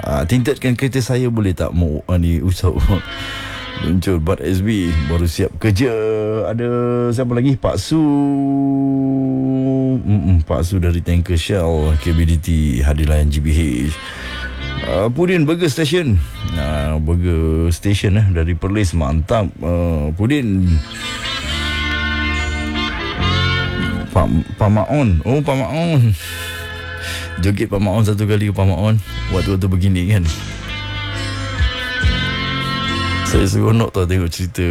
Tintatkan kereta saya boleh tak? Mau ni usah muncul Bad SB baru siap kerja. Ada siapa lagi? Pak Su. Pak Su dari tanker Shell KBDT hadir layan GBH. Pudin Burger Station. Burger Station dari Perlis, mantap. Pudin. Pak Maon. Oh, Pak Maon. Joget Pak Maon satu kali ke Pak Maon waktu-waktu begini kan. Saya seronok tau tengok cerita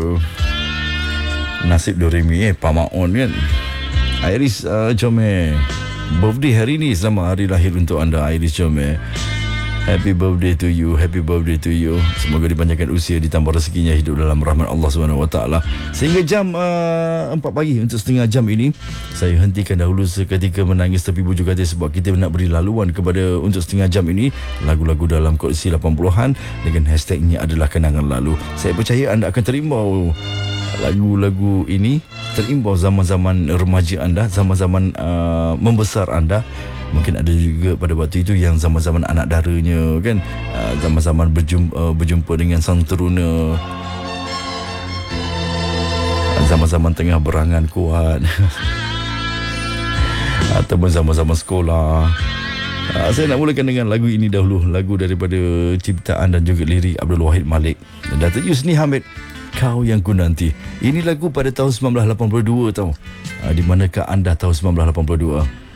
Nasib Doremi Pak Maon kan. Iris Jome, birthday hari ni, selamat hari lahir untuk anda Iris Jome. Happy birthday to you. Happy birthday to you. Semoga dipanjangkan usia, ditambah rezekinya, hidup dalam rahmat Allah SWT. Sehingga jam 4 pagi, untuk setengah jam ini saya hentikan dahulu seketika menangis tepi bujur katil, sebab kita nak beri laluan kepada untuk setengah jam ini lagu-lagu dalam koleksi 80-an dengan hashtagnya adalah kenangan lalu. Saya percaya anda akan terimbau lagu-lagu ini, terimbau zaman-zaman remaja anda, zaman-zaman membesar anda. Mungkin ada juga pada waktu itu yang zaman-zaman anak daranya kan, zaman-zaman berjumpa dengan sang teruna, zaman-zaman tengah berangan kuat ataupun zaman-zaman sekolah. Saya nak mulakan dengan lagu ini dahulu, lagu daripada ciptaan dan juga lirik Abdul Wahid Malik dan Datuk Yusni Hamid, Kau Yang Ku Nanti. Ini lagu pada tahun 1982 tau. Di manakah anda tahun 1982?